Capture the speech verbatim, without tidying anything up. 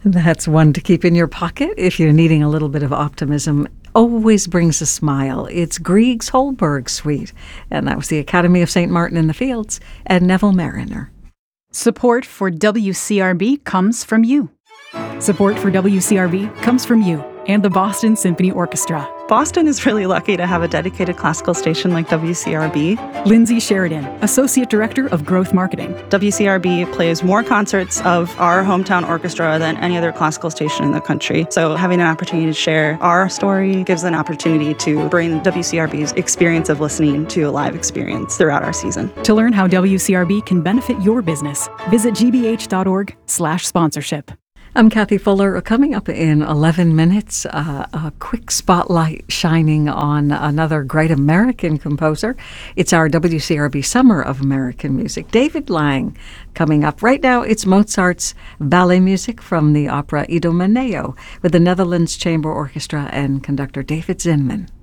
That's one to keep in your pocket if you're needing a little bit of optimism. Always brings a smile. It's Grieg's Holberg Suite. And that was the Academy of Saint Martin in the Fields and Neville Mariner. Support for W C R B comes from you. Support for W C R B comes from you and the Boston Symphony Orchestra. Boston is really lucky to have a dedicated classical station like W C R B. Lindsay Sheridan, Associate Director of Growth Marketing. W C R B plays more concerts of our hometown orchestra than any other classical station in the country. So having an opportunity to share our story gives an opportunity to bring W C R B's experience of listening to a live experience throughout our season. To learn how W C R B can benefit your business, visit gbh.org slash sponsorship. I'm Kathy Fuller. Coming up in eleven minutes, uh, a quick spotlight shining on another great American composer. It's our W C R B Summer of American Music, David Lang, coming up. Right now, it's Mozart's ballet music from the opera Idomeneo with the Netherlands Chamber Orchestra and conductor David Zinman.